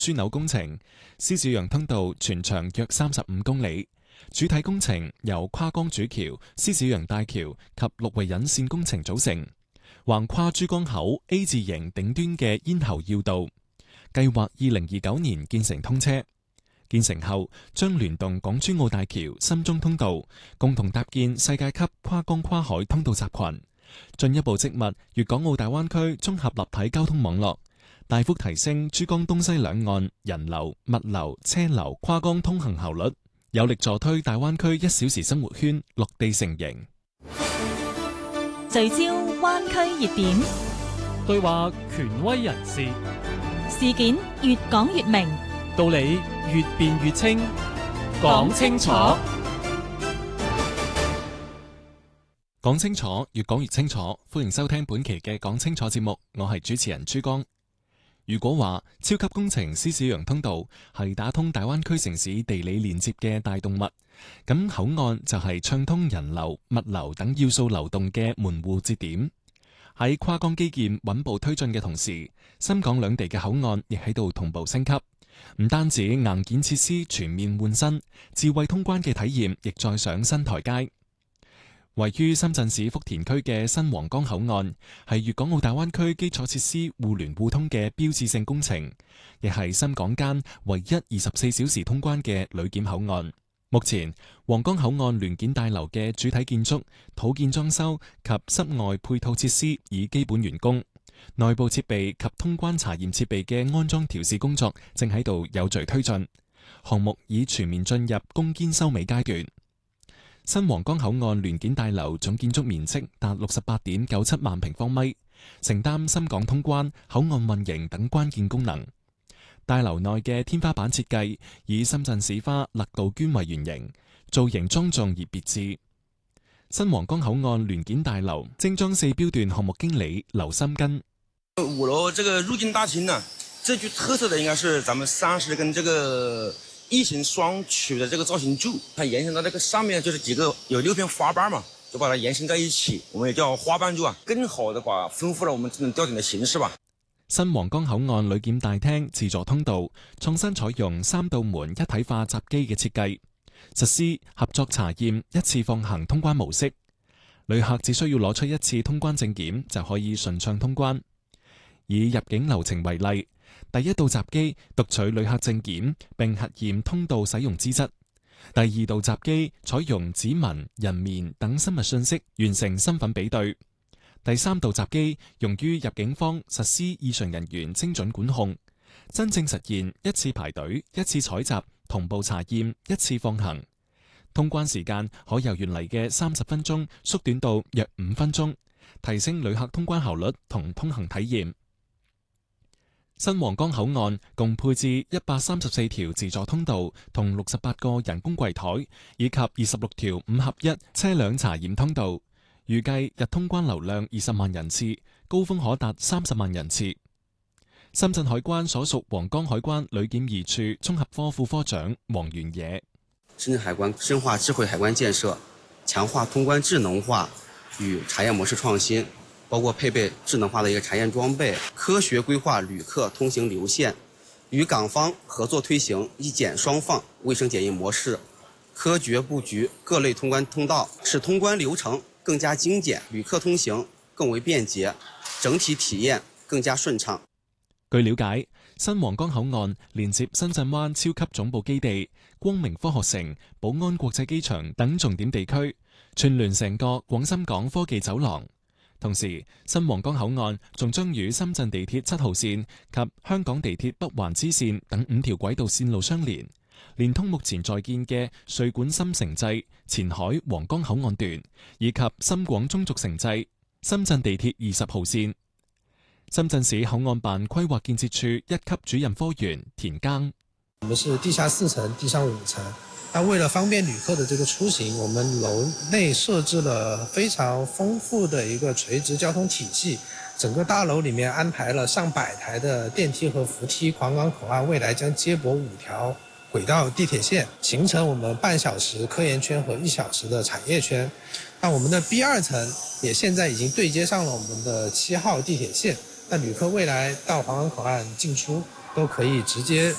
樞紐工程，獅子洋通道全長約35公里。主體工程由跨江主橋、獅子洋大橋及陸圍引線工程組成，橫跨珠江口 A 字形頂端嘅咽喉要道，計劃2029年建成通車。建成後，將聯動港珠澳大橋、深中通道，共同搭建世界級跨江跨海通道集群，進一步織密粵港澳大灣區綜合立體交通網絡，大幅提升珠江東西兩岸人流、物流、車流跨江通行效率，有力助推大灣區1小時生活圈落地成形。 聚焦灣區熱點， 對話權威人士， 事件越講越明， 道理越辯越清，講清楚。 講清楚，越講越清楚。歡迎收聽本期嘅講清楚節目，我係主持人朱江。如果話超級工程獅子洋通道係打通大灣區城市地理連接嘅大動脈，咁口岸就係暢通人流、物流等要素流動嘅門戶節點。喺跨江基建穩步推進嘅同時，深港兩地嘅口岸亦喺度同步升級。唔單止硬件設施全面換新，智慧通關嘅體驗亦再上新台階。位於深圳市福田區嘅新皇崗口岸，係粵港澳大灣區基礎設施互聯互通嘅標誌性工程，亦係深港間唯一24小時通關嘅旅檢口岸。目前，皇崗口岸聯檢大樓嘅主體建築、土建裝修及室外配套設施已基本完工，內部設備及通關查驗設備嘅安裝調試工作正喺度有序推進，項目已全面進入攻堅收尾階段。新皇崗口岸聯檢大樓總建築面積達68.97萬平方米，承擔深港通關、口岸運營等關鍵功能。大樓內嘅天花板設計以深圳市花勒杜鵑為原型，造型莊重而別致。新皇崗口岸聯檢大樓精裝4標段項目經理劉心根 ：5樓這個入境大廳呢，最具特色的應該是咱們30根這個異形雙曲的這個造型柱，它延伸到這個上面就是幾個有6片花瓣嘛，就把它延伸在一起，我們也叫花瓣柱啊，更好的話豐富了我們這種吊頂的形式吧。 新皇崗口岸旅檢大廳自助通道創新採用3道門一體化閘機嘅設計，實施合作查驗一次放行通關模式，旅客只需要攞出1次通關證件就可以順暢通關。以入境流程為例，第1道閘機讀取旅客證件並核驗通道使用資質，第2道閘機採用指紋、人面等生物信息完成身份比對，第3道閘機用於入境方實施異常人員精準管控，真正實現1次排隊、1次採集、同步查驗、1次放行。通關時間可由原嚟嘅30分鐘縮短到約5分鐘，提升旅客通關效率同通行體驗。新皇崗口岸共配置134條自助通道同68個人工櫃台，以及26條5合1車輛查驗通道，預計日通關流量20萬人次，高峰可達30萬人次。深圳海關所屬皇崗海關旅檢2處綜合科副科長黃元野： 深圳海關深化智慧海關建設，強化通關智能化與查驗模式創新，包括配備智能化的一個查驗裝備，科學規劃旅客通行流線，與港方合作推行一檢雙放衛生檢疫模式，科學布局各類通關通道，使通關流程更加精簡，旅客通行更為便捷，整體體驗更加順暢。 據了解，新皇崗口岸連接深圳灣超級總部基地、光明科學城、寶安國際機場等重點地區，串聯成個廣深港科技走廊。同時，新皇崗口岸仲將與深圳地鐵7號線及香港地鐵北環支線等5條軌道線路相連，連通目前在建嘅穗莞深城際、前海皇崗口岸段，以及深廣中軸城際、深圳地鐵20號線。深圳市口岸辦規劃建設處1級主任科員田耕： 我們是地下4層、地上5層。那為了方便旅客的這個出行，我們樓內設置了非常豐富的一個垂直交通體系，整個大樓裡面安排了上百台的電梯和扶梯。皇崗口岸未來將接駁5條軌道地鐵線，形成我們半小時科研圈和1小時的產業圈。那我們的 B2 層也現在已經對接上了我們的7號地鐵線。那旅客未來到皇崗口岸進出， 都可以直接